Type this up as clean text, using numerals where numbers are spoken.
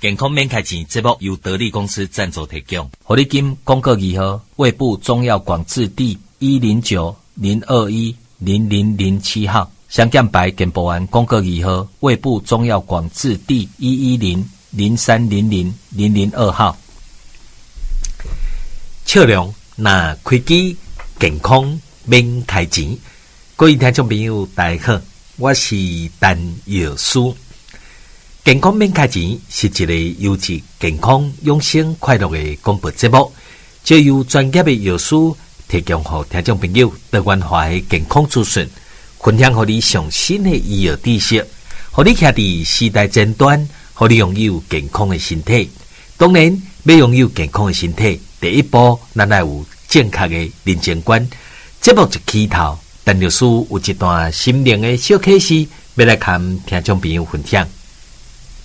健康免开钱节目由得力公司赞助提供。 活力金广告2号，卫部中药广字第109-021-0007号，香港牌健保案广告2号，卫部中药广字第110-0300-002号。 笑容那开机，健康免开钱。各位听众朋友，大家好，我是陈药师。健康免开钱是一个优质健康养生快乐的广播节目，借由专业的药师提供给听众朋友多元化的健康资讯，分享给你上新的医药知识，让你徛在时代尖端，让你拥有健康的身体。当然，要拥有健康的身体，第一步咱要有正确的人生观。节目一起头，陈药师有一段心灵的小启示，要来跟听众朋友分享。